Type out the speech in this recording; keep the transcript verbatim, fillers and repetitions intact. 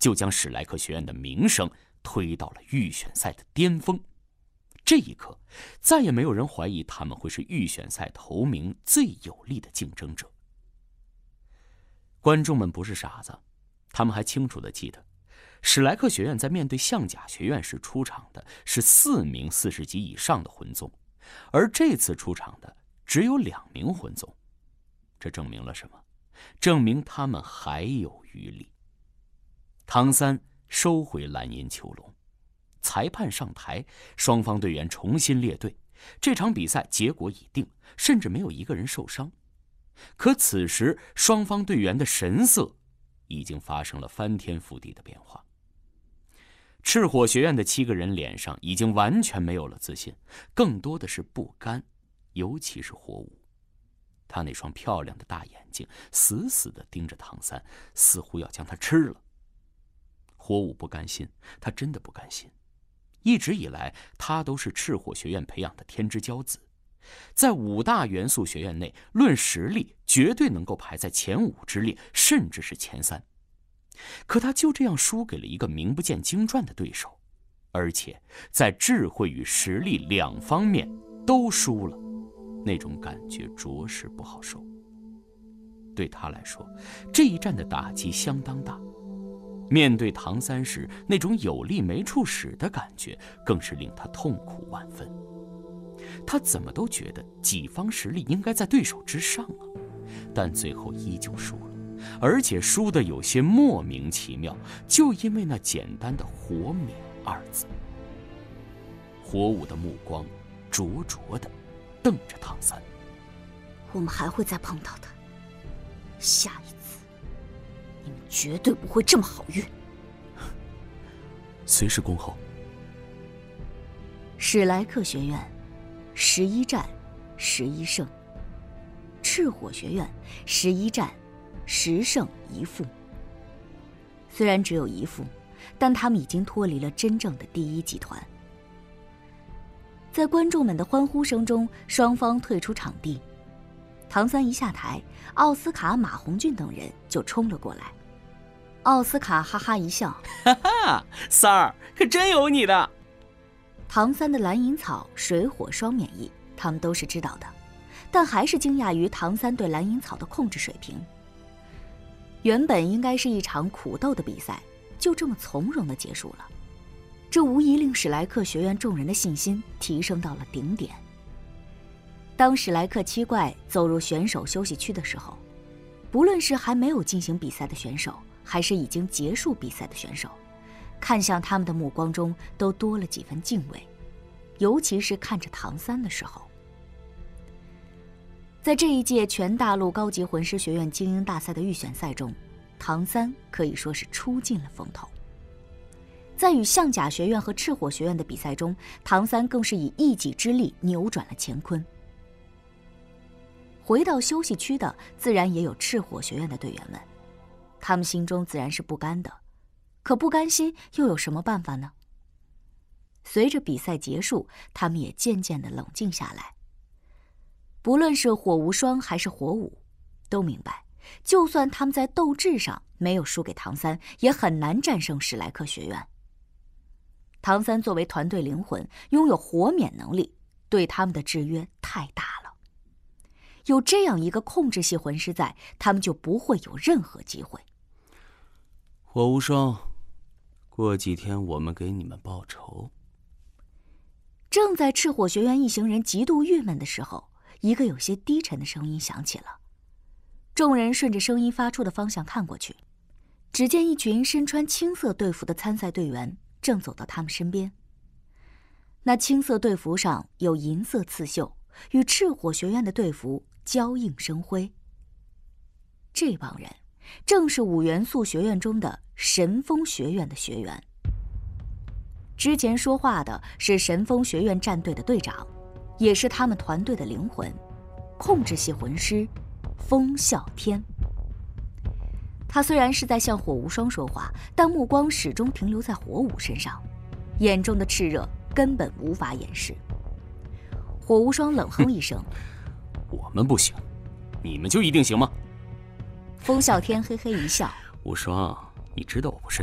就将史莱克学院的名声推到了预选赛的巅峰。这一刻，再也没有人怀疑他们会是预选赛头名最有力的竞争者。观众们不是傻子，他们还清楚地记得，史莱克学院在面对象甲学院时出场的是四名四十级以上的魂宗，而这次出场的只有两名魂宗。这证明了什么？证明他们还有余力。唐三收回蓝银囚笼，裁判上台，双方队员重新列队。这场比赛结果已定，甚至没有一个人受伤。可此时，双方队员的神色已经发生了翻天覆地的变化。赤火学院的七个人脸上已经完全没有了自信，更多的是不甘，尤其是火舞。他那双漂亮的大眼睛死死地盯着唐三，似乎要将他吃了。火舞不甘心，他真的不甘心。一直以来，他都是赤火学院培养的天之骄子，在五大元素学院内，论实力绝对能够排在前五之列，甚至是前三。可他就这样输给了一个名不见经传的对手，而且在智慧与实力两方面都输了，那种感觉着实不好受。对他来说，这一战的打击相当大。面对唐三时，那种有力没处使的感觉更是令他痛苦万分。他怎么都觉得己方实力应该在对手之上啊，但最后依旧输了，而且输得有些莫名其妙，就因为那简单的火冕二字。火舞的目光灼灼地瞪着唐三。 我们还会再碰到的，下一次你们绝对不会这么好运。 随时恭候。 史莱克学院十一战十一胜，赤火学院十一战十胜一负。虽然只有一负，但他们已经脱离了真正的第一集团。在观众们的欢呼声中，双方退出场地。唐三一下台，奥斯卡、马红俊等人就冲了过来。奥斯卡哈哈一笑：“ 哈哈，三儿可真有你的。” 唐三的蓝银草、水火双免疫，他们都是知道的，但还是惊讶于唐三对蓝银草的控制水平。原本应该是一场苦斗的比赛，就这么从容地结束了，这无疑令史莱克学院众人的信心提升到了顶点。当史莱克七怪走入选手休息区的时候，不论是还没有进行比赛的选手，还是已经结束比赛的选手，看向他们的目光中都多了几分敬畏，尤其是看着唐三的时候。在这一届全大陆高级魂师学院精英大赛的预选赛中，唐三可以说是出尽了风头。在与象甲学院和赤火学院的比赛中，唐三更是以一己之力扭转了乾坤。回到休息区的自然也有赤火学院的队员们，他们心中自然是不甘的，可不甘心又有什么办法呢？随着比赛结束，他们也渐渐地冷静下来。不论是火无双还是火舞，都明白，就算他们在斗志上没有输给唐三，也很难战胜史莱克学院。唐三作为团队灵魂，拥有火免能力，对他们的制约太大了。有这样一个控制系魂师在，他们就不会有任何机会。 火无双，过几天我们给你们报仇。 正在赤火学院一行人极度郁闷的时候，一个有些低沉的声音响起了。众人顺着声音发出的方向看过去，只见一群身穿青色队服的参赛队员正走到他们身边。那青色队服上有银色刺绣，与赤火学院的队服交映生辉。这帮人正是五元素学院中的神风学院的学员。之前说话的是神风学院战队的队长，也是他们团队的灵魂，控制系魂师风啸天。他虽然是在向火无双说话，但目光始终停留在火舞身上，眼中的炽热根本无法掩饰。火无双冷哼一声：“ 我们不行，你们就一定行吗？” 风啸天嘿嘿一笑：“ 无双，你知道我不是